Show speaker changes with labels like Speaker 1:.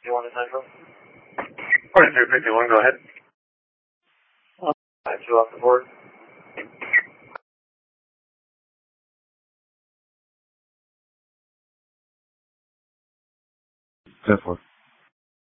Speaker 1: 51 to Central.
Speaker 2: 4351, go ahead.
Speaker 1: 52 off the board.
Speaker 2: 10-4.